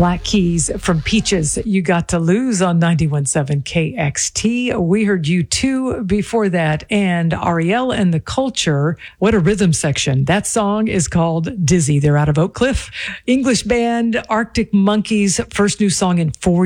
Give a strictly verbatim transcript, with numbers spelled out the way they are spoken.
Black Keys from Peaches, You Got to Lose on ninety-one point seven K X T. We heard U two before that, and Ariel and the Culture. What a rhythm section. That song is called Dizzy. They're out of Oak Cliff. English band Arctic Monkeys, first new song in four